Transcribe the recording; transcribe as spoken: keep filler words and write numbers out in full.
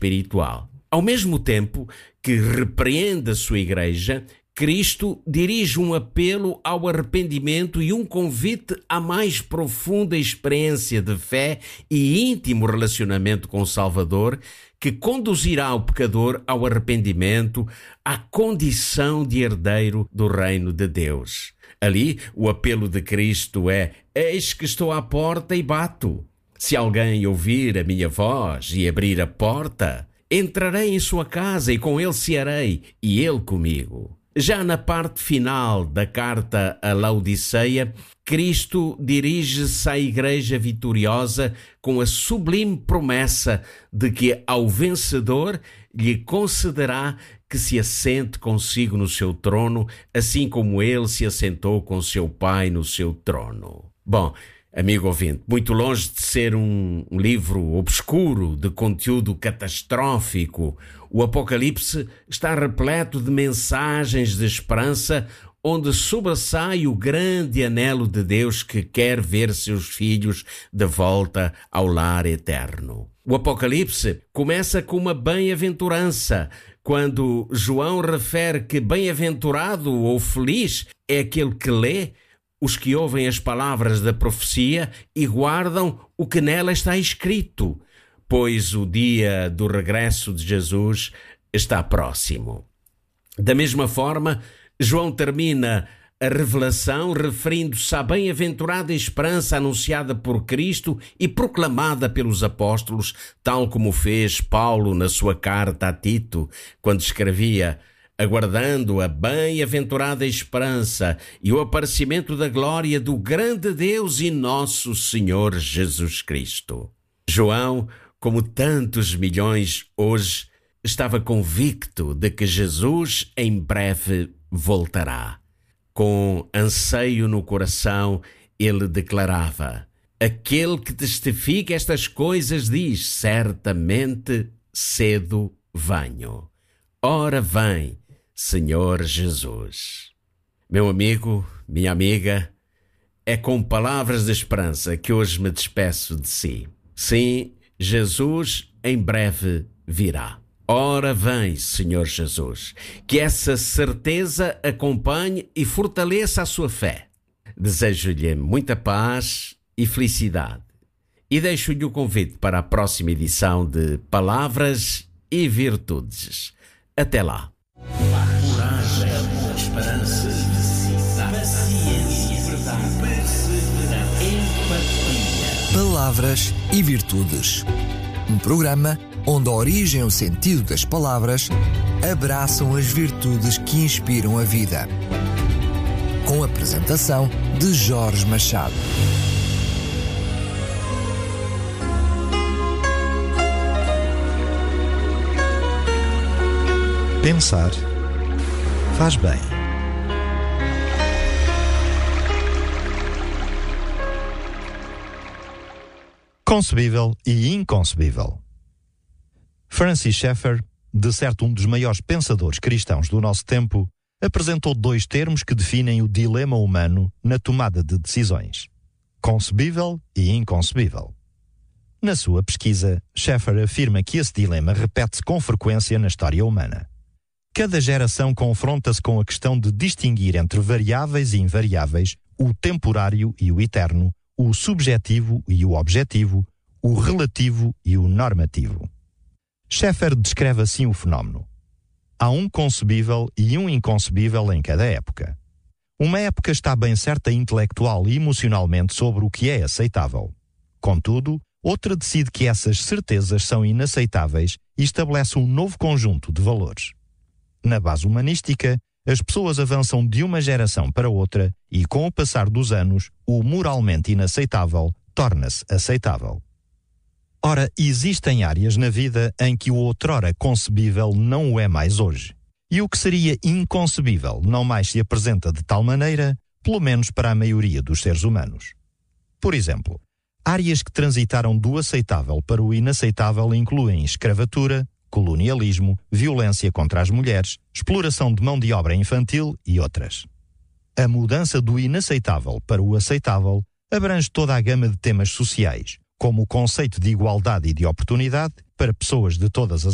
espiritual. Ao mesmo tempo que repreende a sua igreja, Cristo dirige um apelo ao arrependimento e um convite à mais profunda experiência de fé e íntimo relacionamento com o Salvador, que conduzirá o pecador ao arrependimento, à condição de herdeiro do reino de Deus. Ali, o apelo de Cristo é: eis que estou à porta e bato. Se alguém ouvir a minha voz e abrir a porta, entrarei em sua casa e com ele cearei, e ele comigo. Já na parte final da carta a Laodiceia, Cristo dirige-se à igreja vitoriosa com a sublime promessa de que ao vencedor lhe concederá que se assente consigo no seu trono, assim como ele se assentou com seu Pai no seu trono. Bom, amigo ouvinte, muito longe de ser um livro obscuro de conteúdo catastrófico, o Apocalipse está repleto de mensagens de esperança, onde sobressai o grande anelo de Deus que quer ver seus filhos de volta ao lar eterno. O Apocalipse começa com uma bem-aventurança, quando João refere que bem-aventurado ou feliz é aquele que lê, os que ouvem as palavras da profecia e guardam o que nela está escrito, pois o dia do regresso de Jesus está próximo. Da mesma forma, João termina a revelação referindo-se à bem-aventurada esperança anunciada por Cristo e proclamada pelos apóstolos, tal como fez Paulo na sua carta a Tito, quando escrevia: aguardando a bem-aventurada esperança e o aparecimento da glória do grande Deus e nosso Senhor Jesus Cristo. João, como tantos milhões hoje, estava convicto de que Jesus em breve voltará. Com anseio no coração, ele declarava: aquele que testifica estas coisas diz, certamente cedo venho. Ora vem, Senhor Jesus. Meu amigo, minha amiga, é com palavras de esperança que hoje me despeço de si. Sim, Jesus em breve virá. Ora vem, Senhor Jesus. Que essa certeza acompanhe e fortaleça a sua fé. Desejo-lhe muita paz e felicidade. E deixo-lhe o convite para a próxima edição de Palavras e Virtudes. Até lá. Coragem, amor, esperança, paciência, verdade, perseverança, empatia. Palavras e Virtudes. Um programa onde a origem e o sentido das palavras abraçam as virtudes que inspiram a vida. Com a apresentação de Jorge Machado. Pensar faz bem. Concebível e inconcebível. Francis Schaeffer, de certo um dos maiores pensadores cristãos do nosso tempo, apresentou dois termos que definem o dilema humano na tomada de decisões: concebível e inconcebível. Na sua pesquisa, Schaeffer afirma que esse dilema repete-se com frequência na história humana. Cada geração confronta-se com a questão de distinguir entre variáveis e invariáveis, o temporário e o eterno, o subjetivo e o objetivo, o relativo e o normativo. Schaeffer descreve assim o fenómeno. Há um concebível e um inconcebível em cada época. Uma época está bem certa intelectual e emocionalmente sobre o que é aceitável. Contudo, outra decide que essas certezas são inaceitáveis e estabelece um novo conjunto de valores. Na base humanística, as pessoas avançam de uma geração para outra e, com o passar dos anos, o moralmente inaceitável torna-se aceitável. Ora, existem áreas na vida em que o outrora concebível não o é mais hoje. E o que seria inconcebível não mais se apresenta de tal maneira, pelo menos para a maioria dos seres humanos. Por exemplo, áreas que transitaram do aceitável para o inaceitável incluem escravatura, colonialismo, violência contra as mulheres, exploração de mão de obra infantil e outras. A mudança do inaceitável para o aceitável abrange toda a gama de temas sociais, como o conceito de igualdade e de oportunidade para pessoas de todas as